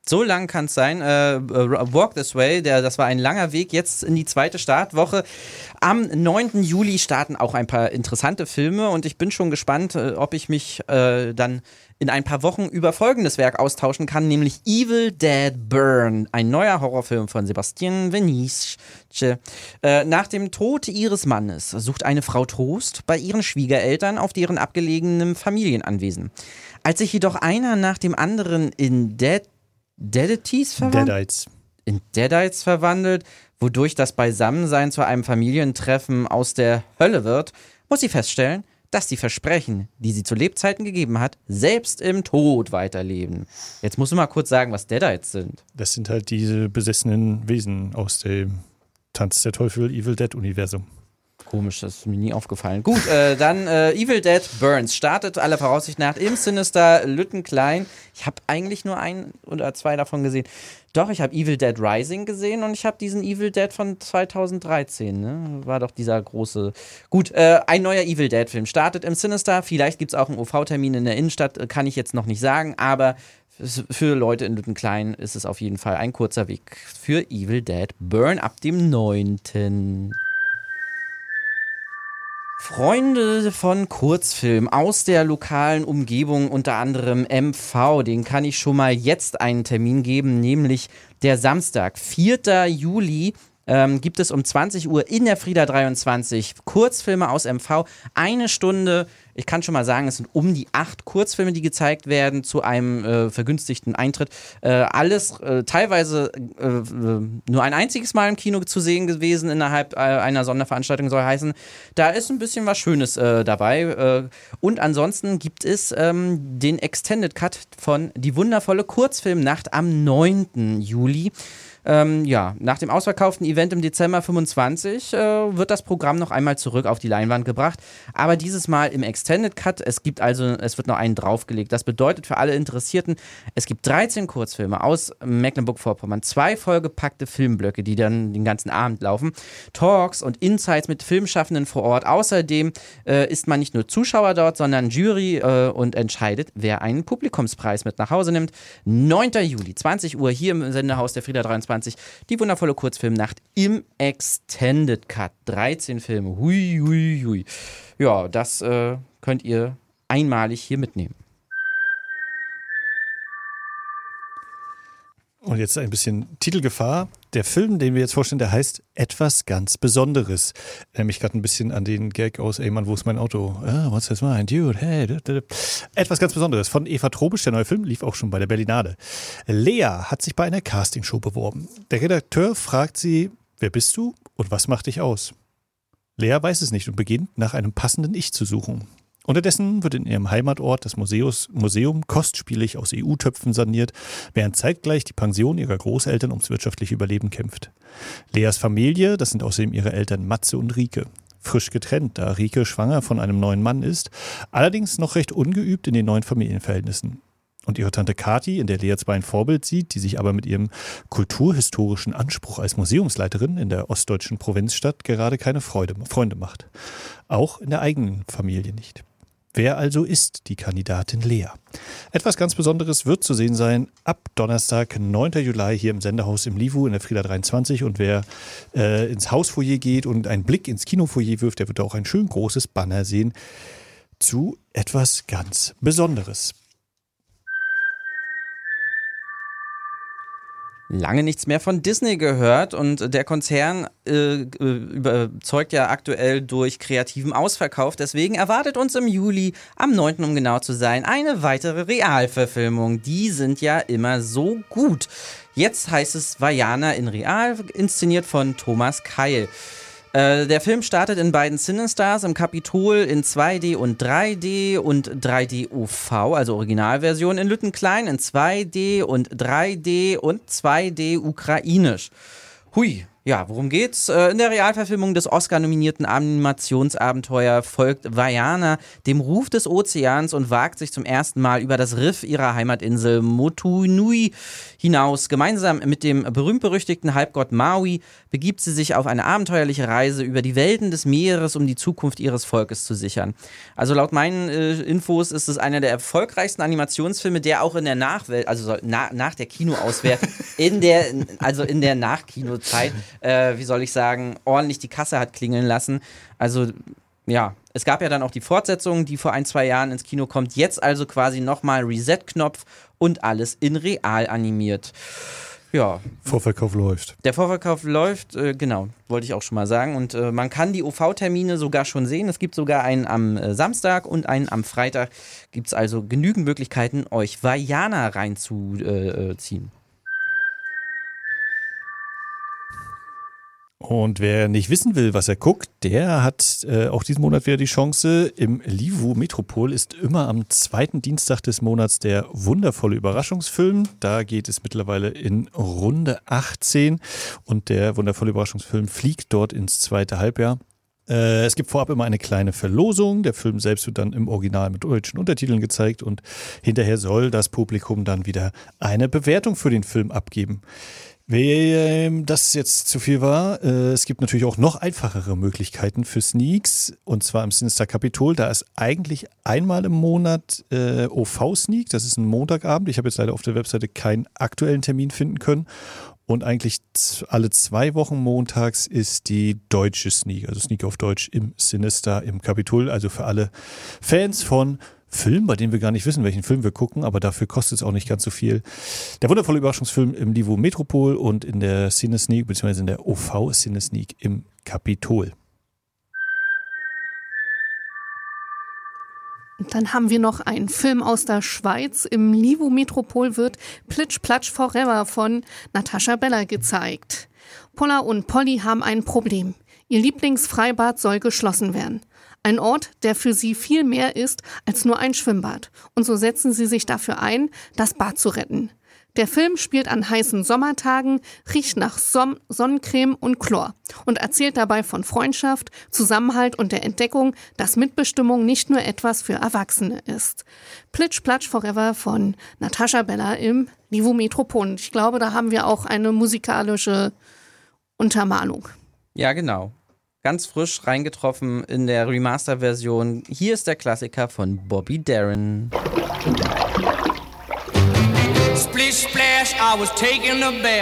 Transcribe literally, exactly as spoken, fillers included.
So lang kann es sein. Äh, Walk This Way, der, das war ein langer Weg jetzt in die zweite Startwoche. Am neunten Juli starten auch ein paar interessante Filme und ich bin schon gespannt, äh, ob ich mich äh, dann in ein paar Wochen über folgendes Werk austauschen kann, nämlich Evil Dead Burn, ein neuer Horrorfilm von Sebastian Venice. Äh, nach dem Tod ihres Mannes sucht eine Frau Trost bei ihren Schwiegereltern auf deren abgelegenem Familienanwesen. Als sich jedoch einer nach dem anderen in Dead Deadites verwandelt? Deadites. In Deadites verwandelt, wodurch das Beisammensein zu einem Familientreffen aus der Hölle wird, muss sie feststellen, dass die Versprechen, die sie zu Lebzeiten gegeben hat, selbst im Tod weiterleben. Jetzt musst du mal kurz sagen, was Deadites sind. Das sind halt diese besessenen Wesen aus dem Tanz der Teufel Evil Dead Universum. Komisch, das ist mir nie aufgefallen. Gut, äh, dann äh, Evil Dead Burns startet aller Voraussicht nach im Sinister Lüttenklein. Ich habe eigentlich nur ein oder zwei davon gesehen. Doch, ich habe Evil Dead Rising gesehen und ich habe diesen Evil Dead von zweitausenddreizehn, ne? War doch dieser große... Gut, äh, ein neuer Evil Dead Film startet im Sinister. Vielleicht gibt es auch einen O V-Termin in der Innenstadt, kann ich jetzt noch nicht sagen, aber für Leute in Lüttenklein ist es auf jeden Fall ein kurzer Weg für Evil Dead Burn ab dem neunten Freunde von Kurzfilm aus der lokalen Umgebung, unter anderem M V, den kann ich schon mal jetzt einen Termin geben, nämlich der Samstag, vierten Juli. Ähm, gibt es um zwanzig Uhr in der Frida dreiundzwanzig Kurzfilme aus M V. Eine Stunde, ich kann schon mal sagen, es sind um die acht Kurzfilme, die gezeigt werden zu einem äh, vergünstigten Eintritt. Äh, alles äh, teilweise äh, nur ein einziges Mal im Kino zu sehen gewesen innerhalb äh, einer Sonderveranstaltung, soll heißen. Da ist ein bisschen was Schönes äh, dabei. Äh, und ansonsten gibt es ähm, den Extended Cut von Die wundervolle Kurzfilmnacht am neunten Juli. Ähm, ja, nach dem ausverkauften Event im Dezember fünfundzwanzig äh, wird das Programm noch einmal zurück auf die Leinwand gebracht, aber dieses Mal im Extended Cut. Es gibt also, es wird noch einen draufgelegt. Das bedeutet für alle Interessierten, es gibt dreizehn Kurzfilme aus Mecklenburg-Vorpommern, zwei vollgepackte Filmblöcke, die dann den ganzen Abend laufen, Talks und Insights mit Filmschaffenden vor Ort. Außerdem äh, ist man nicht nur Zuschauer dort, sondern Jury äh, und entscheidet, wer einen Publikumspreis mit nach Hause nimmt. neunten Juli, zwanzig Uhr, hier im Sendehaus der Frida dreiundzwanzig. Die wundervolle Kurzfilmnacht im Extended Cut. dreizehn Filme. Hui, hui, hui. Ja, das äh, könnt ihr einmalig hier mitnehmen. Und jetzt ein bisschen Titelgefahr. Der Film, den wir jetzt vorstellen, der heißt Etwas ganz Besonderes. Erinnere mich gerade ein bisschen an den Gag aus Ey Mann, wo ist mein Auto? Ah, what's this mine? Dude, hey. Etwas ganz Besonderes von Eva Trobisch. Der neue Film lief auch schon bei der Berlinale. Lea hat sich bei einer Castingshow beworben. Der Redakteur fragt sie, wer bist du und was macht dich aus? Lea weiß es nicht und beginnt, nach einem passenden Ich zu suchen. Unterdessen wird in ihrem Heimatort das Museus, Museum kostspielig aus E U-Töpfen saniert, während zeitgleich die Pension ihrer Großeltern ums wirtschaftliche Überleben kämpft. Leas Familie, das sind außerdem ihre Eltern Matze und Rike. Frisch getrennt, da Rike schwanger von einem neuen Mann ist, allerdings noch recht ungeübt in den neuen Familienverhältnissen. Und ihre Tante Kathi, in der Lea zwar ein Vorbild sieht, die sich aber mit ihrem kulturhistorischen Anspruch als Museumsleiterin in der ostdeutschen Provinzstadt gerade keine Freude, Freunde macht. Auch in der eigenen Familie nicht. Wer also ist die Kandidatin Lea? Etwas ganz Besonderes wird zu sehen sein ab Donnerstag, neunten Juli hier im Sendehaus im Livu in der Frida dreiundzwanzig. Und wer äh, ins Hausfoyer geht und einen Blick ins Kinofoyer wirft, der wird auch ein schön großes Banner sehen zu Etwas ganz Besonderes. Lange nichts mehr von Disney gehört und der Konzern äh, überzeugt ja aktuell durch kreativen Ausverkauf. Deswegen erwartet uns im Juli, am neunten um genau zu sein, eine weitere Realverfilmung. Die sind ja immer so gut. Jetzt heißt es Vaiana in Real, inszeniert von Thomas Keil. Äh, der Film startet in beiden Cinestars, im Kapitol in zwei D und drei D und drei D O V, also Originalversion, in Lüttenklein in zwei D und drei D und zwei D ukrainisch. Hui, Ja, worum geht's? In der Realverfilmung des Oscar-nominierten Animationsabenteuers folgt Vaiana dem Ruf des Ozeans und wagt sich zum ersten Mal über das Riff ihrer Heimatinsel Motunui hinaus. Gemeinsam mit dem berühmt-berüchtigten Halbgott Maui begibt sie sich auf eine abenteuerliche Reise über die Welten des Meeres, um die Zukunft ihres Volkes zu sichern. Also laut meinen äh, Infos ist es einer der erfolgreichsten Animationsfilme, der auch in der Nachwelt, also na, nach der Kinoauswertung, in der, also in der Nachkinozeit, Äh, wie soll ich sagen, ordentlich die Kasse hat klingeln lassen. Also, ja, es gab ja dann auch die Fortsetzung, die vor ein, zwei Jahren ins Kino kommt. Jetzt also quasi nochmal Reset-Knopf und alles in real animiert. Ja. Vorverkauf läuft. Der Vorverkauf läuft, äh, genau, wollte ich auch schon mal sagen. Und äh, man kann die O V-Termine sogar schon sehen. Es gibt sogar einen am äh, Samstag und einen am Freitag. Gibt es also genügend Möglichkeiten, euch Vaiana reinzuziehen. Und wer nicht wissen will, was er guckt, der hat äh, auch diesen Monat wieder die Chance. Im Livu Metropol ist immer am zweiten Dienstag des Monats der wundervolle Überraschungsfilm. Da geht es mittlerweile in Runde achtzehn und der wundervolle Überraschungsfilm fliegt dort ins zweite Halbjahr. Äh, es gibt vorab immer eine kleine Verlosung. Der Film selbst wird dann im Original mit deutschen Untertiteln gezeigt und hinterher soll das Publikum dann wieder eine Bewertung für den Film abgeben. Wem das jetzt zu viel war, äh, es gibt natürlich auch noch einfachere Möglichkeiten für Sneaks und zwar im Sinister Capitol. Da ist eigentlich einmal im Monat äh, O V-Sneak, das ist ein Montagabend. Ich habe jetzt leider auf der Webseite keinen aktuellen Termin finden können. Und eigentlich z- alle zwei Wochen montags ist die deutsche Sneak, also Sneak auf Deutsch im Sinister im Capitol. Also für alle Fans von Film, bei dem wir gar nicht wissen, welchen Film wir gucken, aber dafür kostet es auch nicht ganz so viel. Der wundervolle Überraschungsfilm im Livu Metropol und in der Cinesneak, beziehungsweise in der O V Cinesneak im Capitol. Dann haben wir noch einen Film aus der Schweiz. Im Livu Metropol wird Plitsch Platsch Forever von Natascha Bella gezeigt. Polla und Polly haben ein Problem. Ihr Lieblingsfreibad soll geschlossen werden. Ein Ort, der für sie viel mehr ist als nur ein Schwimmbad. Und so setzen sie sich dafür ein, das Bad zu retten. Der Film spielt an heißen Sommertagen, riecht nach Som- Sonnencreme und Chlor und erzählt dabei von Freundschaft, Zusammenhalt und der Entdeckung, dass Mitbestimmung nicht nur etwas für Erwachsene ist. Plitsch Platsch Forever von Natascha Bella im Livu Metropol. Ich glaube, da haben wir auch eine musikalische Untermalung. Ja, genau. Ganz frisch reingetroffen in der Remaster-Version. Hier ist der Klassiker von Bobby Darin. Splish splash, I was taking a bath.